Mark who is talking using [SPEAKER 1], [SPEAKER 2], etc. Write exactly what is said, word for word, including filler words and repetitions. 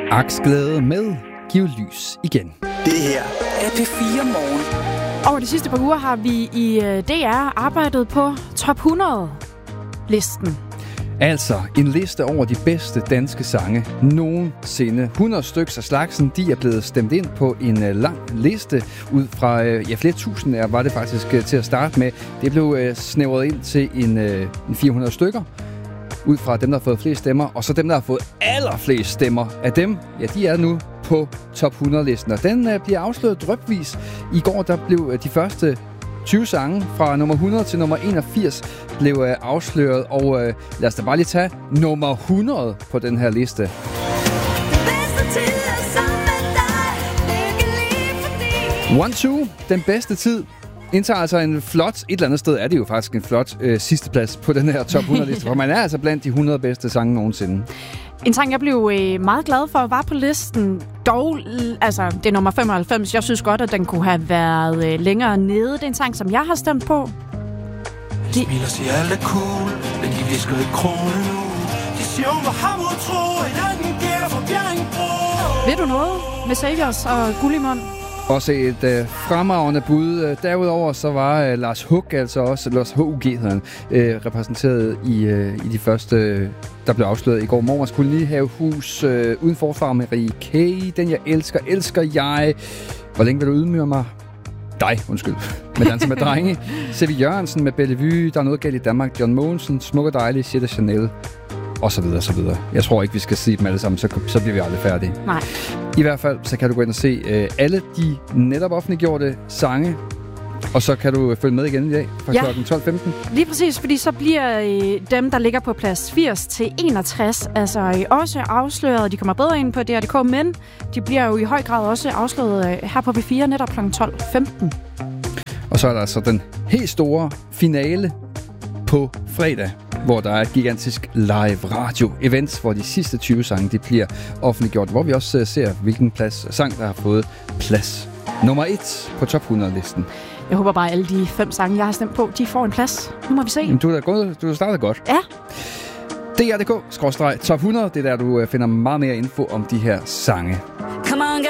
[SPEAKER 1] Aksglæde med Giv lys igen.
[SPEAKER 2] Det her er P fire Morgen.
[SPEAKER 3] Over de sidste par uger har vi i D R arbejdet på top hundrede-listen.
[SPEAKER 1] Altså en liste over de bedste danske sange nogensinde. hundrede stykker af slagsen, de er blevet stemt ind på en uh, lang liste. Ud fra uh, ja, flere tusind var det faktisk uh, til at starte med. Det blev uh, snævret ind til en, uh, en fire hundrede stykker. Ud fra dem, der har fået flest stemmer. Og så dem, der har fået allerflest stemmer af dem, ja, de er nu på top hundrede-listen. Og den uh, bliver afsløret drypvis. I går der blev uh, de første tyve sange fra nummer hundrede til nummer enogfirs blev uh, afsløret. Og uh, lad os da bare lige tage nummer hundrede på den her liste. One Two, den bedste tid, indtager altså en flot, et eller andet sted er det jo faktisk en flot øh, sidsteplads på den her top hundrede-liste, for man er altså blandt de hundrede bedste sange nogensinde.
[SPEAKER 3] En sang, jeg blev øh, meget glad for, var på listen. Dog, altså, det er nummer femoghalvfems. Jeg synes godt, at den kunne have været øh, længere nede. Det er en sang, som jeg har stemt på.
[SPEAKER 4] De smiler siger alt er cool, men de visker i krone nu. De siger, hvor har du tro, en anden gælder for Bjerringbro.
[SPEAKER 3] Ved du noget med Saviors og Gullimund?
[SPEAKER 1] Også et øh, fremragende bud. Derudover så var øh, Lars Hug, altså også Lars H U G hedder han, øh, repræsenteret i, øh, i de første, øh, der blev afsløret i går. Mormors Kolonihavehus, øh, Uden forfar med Marie K. Den jeg elsker, elsker jeg. Hvor længe vil du ydmyge mig? Dig, undskyld. Med Danser med drenge. Sevi Jørgensen med Bellevue. Der er noget galt i Danmark. John Mogensen, Smuk og dejlig. Jette Chanel. Og så videre, så videre. Jeg tror ikke, vi skal sige dem alle sammen, så, så bliver vi aldrig færdige.
[SPEAKER 3] Nej.
[SPEAKER 1] I hvert fald, så kan du gå ind og se øh, alle de netop offentliggjorte sange, og så kan du følge med igen i dag fra
[SPEAKER 3] ja.
[SPEAKER 1] klokken tolv femten.
[SPEAKER 3] Lige præcis, fordi så bliver øh, dem, der ligger på plads firs til enogtres, altså øh, også afsløret. De kommer bedre ind på D R punktum d k, men de bliver jo i høj grad også afsløret øh, her på P fire netop klokken tolv femten.
[SPEAKER 1] Og så er der altså den helt store finale på fredag, hvor der er et gigantisk live radio-event, hvor de sidste tyve sange de bliver offentliggjort, hvor vi også ser, hvilken plads sang, der har fået plads nummer et på top hundrede-listen.
[SPEAKER 3] Jeg håber bare, at alle de fem sange, jeg har stemt på, de får en plads. Nu må vi se.
[SPEAKER 1] Jamen, du er da gået, du har startet godt.
[SPEAKER 3] Ja.
[SPEAKER 1] D R punktum d k skråstreg top hundrede, det er der, du finder meget mere info om de her sange.